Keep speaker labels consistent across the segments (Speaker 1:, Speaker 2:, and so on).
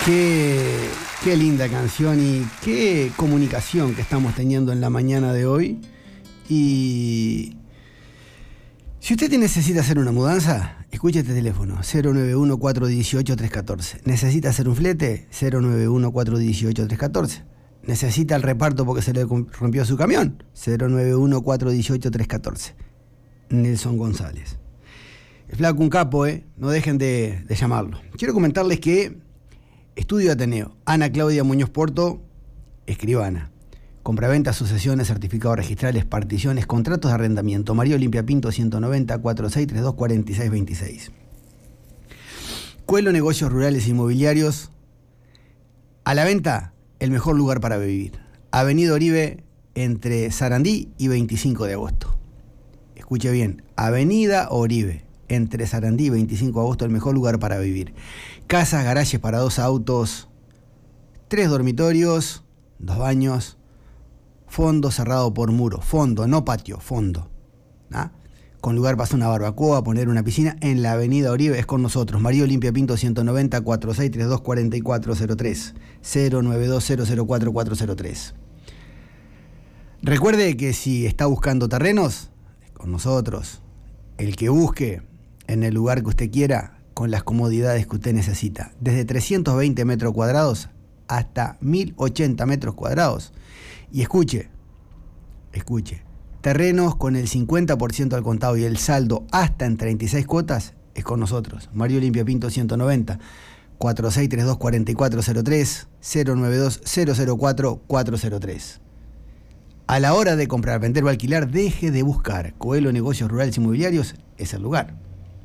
Speaker 1: Qué linda canción y qué comunicación que estamos teniendo en la mañana de hoy. Y si usted necesita hacer una mudanza, escuche este teléfono, 091-418-314. ¿Necesita hacer un flete? 091-418-314. ¿Necesita el reparto porque se le rompió su camión? 091-418-314. Nelson González. El flaco un capo, no dejen de llamarlo. Quiero comentarles que Estudio Ateneo, Ana Claudia Muñoz Porto, escribana. Compraventa, sucesiones, certificados registrales, particiones, contratos de arrendamiento. María Olimpia Pinto, 190 4632 4626. Coelho Negocios Rurales Inmobiliarios. A la venta, el mejor lugar para vivir. Avenida Oribe, entre Sarandí y 25 de agosto. Escuche bien, Avenida Oribe, entre Sarandí y 25 de agosto, el mejor lugar para vivir. Casas, garajes para 2 autos, 3 dormitorios, 2 baños, fondo cerrado por muro, fondo, no patio, fondo, ¿ah? Con lugar para hacer una barbacoa, poner una piscina en la Avenida Oribe, es con nosotros. María Olimpia Pinto, 190 4632 4403, 092 004 403. Recuerde que si está buscando terrenos, es con nosotros. El que busque en el lugar que usted quiera, con las comodidades que usted necesita. Desde 320 metros cuadrados hasta 1080 metros cuadrados. Y escuche, terrenos con el 50% al contado y el saldo hasta en 36 cuotas, es con nosotros. María Olimpia Pinto, 190 4632 4403, 092 004 403. A la hora de comprar, vender o alquilar, deje de buscar. Coelho Negocios Rurales Inmobiliarios es el lugar.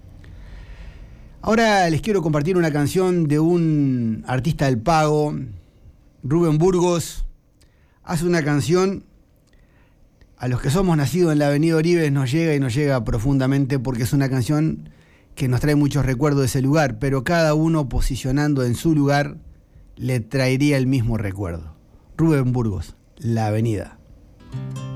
Speaker 1: Ahora les quiero compartir una canción de un artista del pago, Rubén Burgos. Hace una canción, a los que somos nacidos en la Avenida Oribe nos llega profundamente, porque es una canción que nos trae muchos recuerdos de ese lugar, pero cada uno posicionando en su lugar le traería el mismo recuerdo. Rubén Burgos, La Avenida.